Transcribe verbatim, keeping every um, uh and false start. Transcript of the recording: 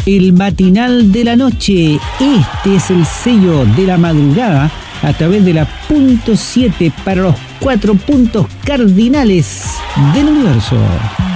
el matinal de la noche. Este es el sello de la madrugada a través de la punto siete para los cuatro puntos cardinales del universo.